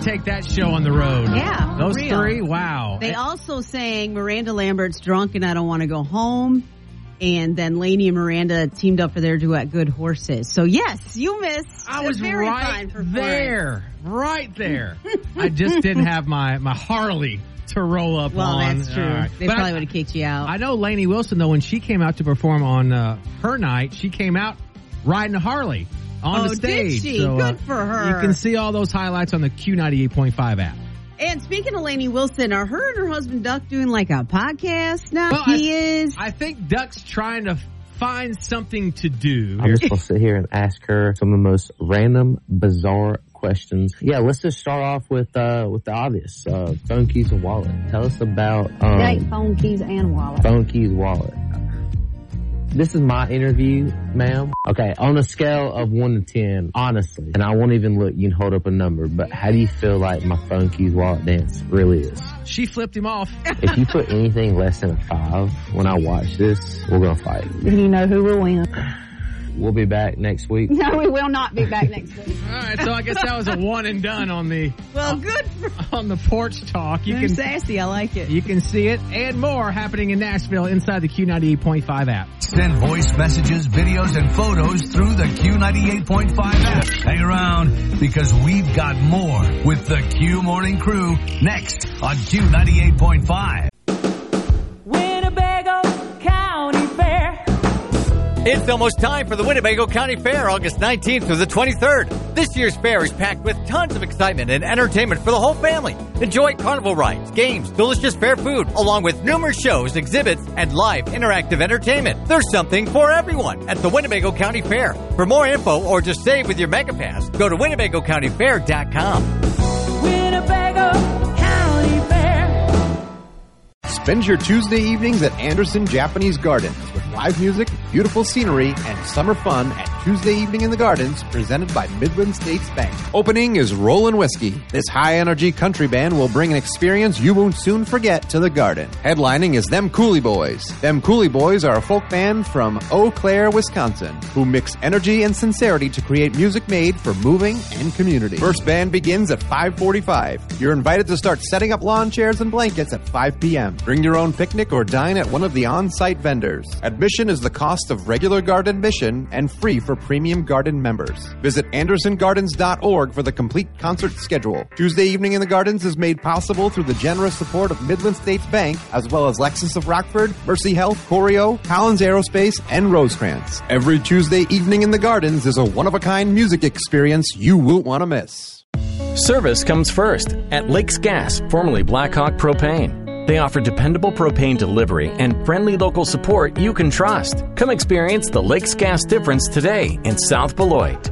take that show on the road. Yeah, those real. three, wow. They also sang Miranda Lambert's Drunk and I Don't Want to Go Home. And then Lainey and Miranda teamed up for their duet, Good Horses. So, yes, you missed. I was very right fine there. Right there. I just didn't have my Harley to roll up on. Well, that's true. Right. They probably would have kicked you out. I know Lainey Wilson, though, when she came out to perform on her night, she came out riding a Harley on the stage. Did she? So, Good for her. You can see all those highlights on the Q98.5 app. And speaking of Lainey Wilson, are her and her husband Duck doing like a podcast now? Well, he is. I think Duck's trying to find something to do. I'm just going to sit here and ask her some of the most random, bizarre questions. Yeah, let's just start off with the obvious. Phone, keys, and wallet. Tell us about phone, keys, and wallet. Phone, keys, wallet. This is my interview, ma'am. Okay, on a scale of 1 to 10, honestly, and I won't even look, you can hold up a number, but how do you feel like my phone, keys, wallet dance really is? She flipped him off. If you put anything less than a 5 when I watch this, we're going to fight. Do you know who will win? We'll be back next week. No, we will not be back next week. All right, so I guess that was a one and done on the good on the porch talk. You're sassy. I like it. You can see it and more happening in Nashville inside the Q98.5 app. Send voice messages, videos, and photos through the Q98.5 app. Hang around because we've got more with the Q Morning Crew next on Q98.5. Winnebago County Fair. It's almost time for the Winnebago County Fair, August 19th through the 23rd. This year's fair is packed with tons of excitement and entertainment for the whole family. Enjoy carnival rides, games, delicious fair food, along with numerous shows, exhibits, and live interactive entertainment. There's something for everyone at the Winnebago County Fair. For more info or to save with your MegaPass, go to WinnebagoCountyFair.com. Winnebago County Fair. Spend your Tuesday evenings at Anderson Japanese Gardens with live music, beautiful scenery, and summer fun at Tuesday Evening in the Gardens, presented by Midland States Bank. Opening is Rollin' Whiskey. This high-energy country band will bring an experience you won't soon forget to the Garden. Headlining is Them Cooley Boys. Them Cooley Boys are a folk band from Eau Claire, Wisconsin, who mix energy and sincerity to create music made for moving and community. First band begins at 5:45. You're invited to start setting up lawn chairs and blankets at 5 p.m. Bring your own picnic or dine at one of the on-site vendors. Admission is the cost of regular garden admission and free for premium garden members. Visit AndersonGardens.org for the complete concert schedule. Tuesday Evening in the Gardens is made possible through the generous support of Midland States Bank, as well as Lexus of Rockford, Mercy Health, Corio, Collins Aerospace, and Rosecrans. Every Tuesday Evening in the Gardens is a one-of-a-kind music experience you won't want to miss. Service comes first at Lakes Gas, formerly Blackhawk Propane. They offer dependable propane delivery and friendly local support you can trust. Come experience the Lakes Gas difference today in South Beloit.